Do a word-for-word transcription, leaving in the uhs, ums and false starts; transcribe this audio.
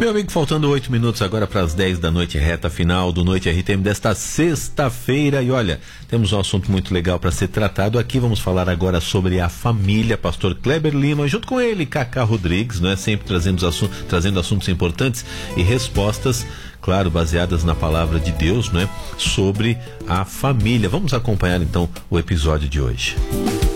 Meu amigo, faltando oito minutos agora para as dez da noite, reta final do Noite R T M desta sexta-feira. E olha, temos um assunto muito legal para ser tratado aqui. Vamos falar agora sobre a família. Pastor Kleber Lima, junto com ele, Cacá Rodrigues, não é? Sempre trazendo, assu- trazendo assuntos importantes e respostas, claro, baseadas na palavra de Deus, não é? Sobre a família. Vamos acompanhar então o episódio de hoje.